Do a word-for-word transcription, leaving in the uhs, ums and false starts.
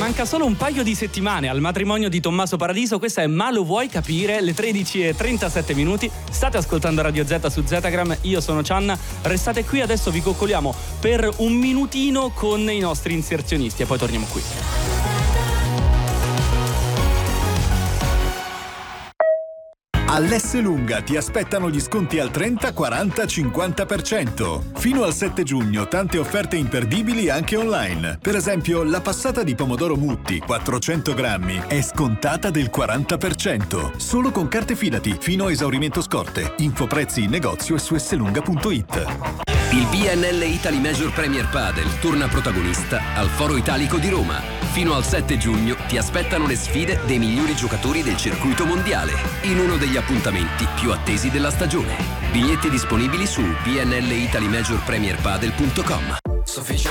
manca solo un paio di settimane al matrimonio di Tommaso Paradiso. Questa è Ma lo vuoi capire? Le tredici e trentasette minuti. State ascoltando Radio Z su Zetagram. Io sono Cianna. Restate qui, adesso vi coccoliamo per un minutino con i nostri inserzionisti e poi torniamo qui. All'Esselunga ti aspettano gli sconti al trenta, quaranta, cinquanta per cento. Fino al sette giugno tante offerte imperdibili anche online. Per esempio, la passata di pomodoro Mutti, quattrocento grammi, è scontata del quaranta per cento. Solo con carte Fidati, fino a esaurimento scorte. Info prezzi in negozio e su esselunga punto it. Il B N L Italy Major Premier Padel torna protagonista al Foro Italico di Roma. Fino al sette giugno ti aspettano le sfide dei migliori giocatori del circuito mondiale in uno degli appuntamenti più attesi della stagione. Biglietti disponibili su b n l italy major premier padel punto com.